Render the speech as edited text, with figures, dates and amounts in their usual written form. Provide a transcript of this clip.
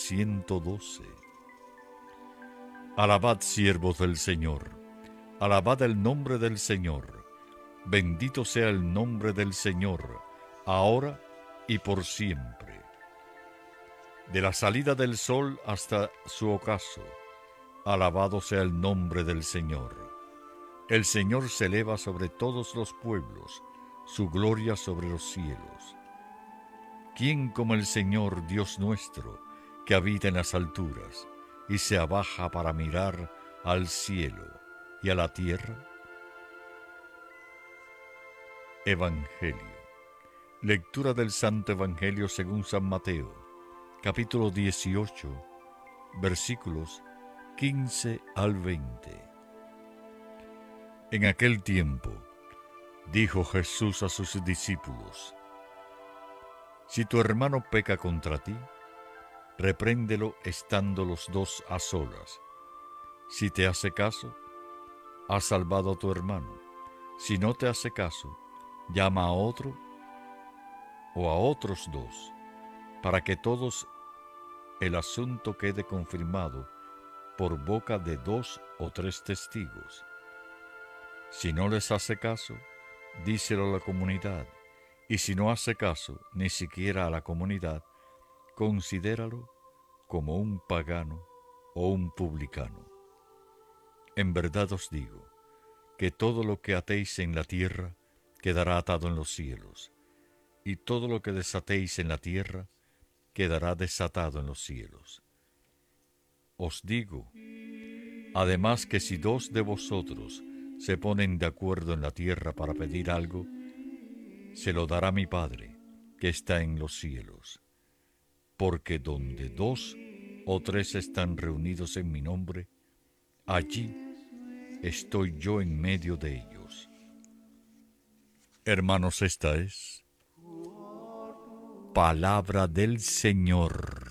112. Alabad, siervos del Señor, alabad el nombre del Señor. Bendito sea el nombre del Señor, ahora y por siempre. De la salida del sol hasta su ocaso, alabado sea el nombre del Señor. El Señor se eleva sobre todos los pueblos, su gloria sobre los cielos. ¿Quién como el Señor Dios nuestro, que habita en las alturas y se abaja para mirar al cielo y a la tierra? Evangelio. Lectura del Santo Evangelio según San Mateo, capítulo 18, versículos 15 al 20. En aquel tiempo, dijo Jesús a sus discípulos: Si tu hermano peca contra ti, repréndelo estando los dos a solas. Si te hace caso, has salvado a tu hermano. Si no te hace caso, llama a otro o a otros dos, para que todos el asunto quede confirmado por boca de 2 o 3 testigos. Si no les hace caso, díselo a la comunidad, y si no hace caso ni siquiera a la comunidad, considéralo como un pagano o un publicano. En verdad os digo que todo lo que atéis en la tierra quedará atado en los cielos, y todo lo que desatéis en la tierra quedará desatado en los cielos. Os digo, además, que si 2 de vosotros se ponen de acuerdo en la tierra para pedir algo, se lo dará mi Padre, que está en los cielos. Porque donde 2 o 3 están reunidos en mi nombre, allí estoy yo en medio de ellos. Hermanos, esta es palabra del Señor.